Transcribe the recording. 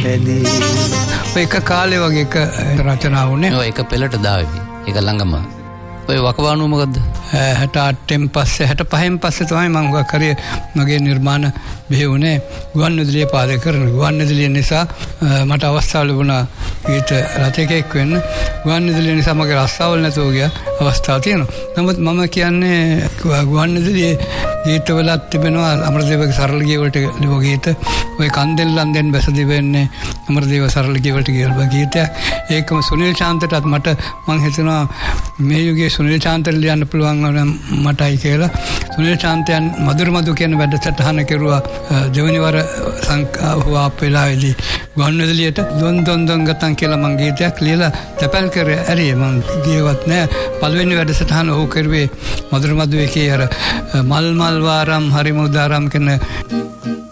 කැලේ. ඔය එක කාලේ වගේ එක රචනාව වුණේ. ඔය එක පෙළට දාවි. ඒක ළඟම. ඔය වකවානුව මොකද්ද? 68න් පස්සේ 65න් පස්සේ තමයි මම හුඟක් හරිය මගේ නිර්මාණ බෙහෙවුනේ ගුවන්විදුලිය පාදක කරන. ගුවන්විදුලිය නිසා මට අවස්ථාව ලැබුණා ගීත රචකයෙක් වෙන්න. ගුවන්විදුලිය නිසා මගේ රස්සාවල් නැතුව ගිය අවස්ථා තියෙනවා. නමුත් මම කියන්නේ ගුවන්විදුලියේ ගීතවලත් තිබෙනවා අමරදේවගේ සරල ගී වලට ලියව ගීත. ඔය කන්දෙල්ලන් දෙන් බැසදි වෙන්නේ අමරදේව සරල ගී වලට ලියව ගීතයක්. ඒකම සුනිල් ශාන්තටත් මට මං හිතනවා මේ යුගයේ සුනිල් ශාන්තට ලියන්න පුළුවන් මටයි කියලා. සුනිල් ශාන්තයන් මధుර මధు කියන වැඩසටහන කෙරුවා දෙවෙනි වර සංකාහුවා වෙලාවේදී ගුවන්විදුලියට දොන් ගතන් කියලා මං ගීතයක් ලියලා තැපැල් කරේ ඇරියේ මං ගියවත් නෑ. පළවෙනි වැඩසටහන ඔහු කරුවේ මధుර මధు එකේ අර මල් වාරම් හරිමුදාරම් කියන